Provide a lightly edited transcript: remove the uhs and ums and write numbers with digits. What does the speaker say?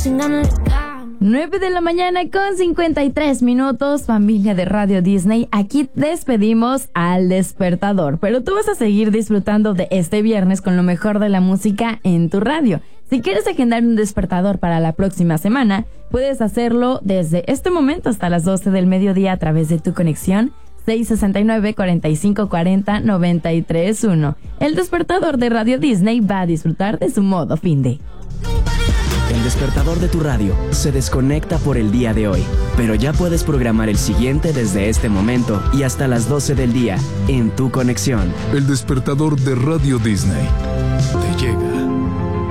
9 de la mañana con 53 minutos, familia de Radio Disney. Aquí despedimos al despertador, pero tú vas a seguir disfrutando de este viernes con lo mejor de la música en tu radio. Si quieres agendar un despertador para la próxima semana, puedes hacerlo desde este momento hasta las 12 del mediodía a través de tu conexión 669-4540-931. El despertador de Radio Disney va a disfrutar de su modo finde. El despertador de tu radio se desconecta por el día de hoy, pero ya puedes programar el siguiente desde este momento y hasta las 12 del día en tu conexión. El despertador de Radio Disney te llega.